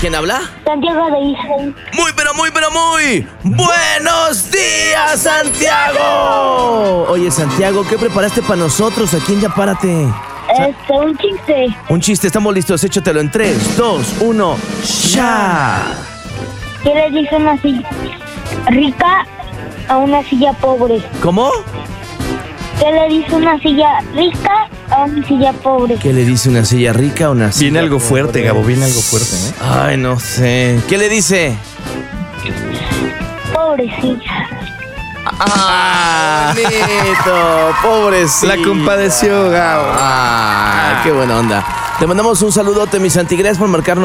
¿Quién habla? Santiago de Israel. Muy, pero muy buenos días, Santiago. Oye, Santiago, ¿qué preparaste para nosotros aquí en Ya Párate? Un chiste. Un chiste, estamos listos, échatelo en 3, 2, 1, ¡ya! ¿Qué le dice una silla rica a una silla pobre? ¿Cómo? ¿Qué le dice una silla rica a una silla pobre? ¿Qué le dice una silla rica a una silla Viene algo fuerte, pobre? Gabo, viene algo fuerte, ¿eh? Ay, no sé. ¿Qué le dice? Pobrecilla. ¡Ah! Bonito, pobrecito. La compadeció, Gabo. ¡Ah! ¡Qué buena onda! Te mandamos un saludote, mi Santi. Gracias por marcarnos.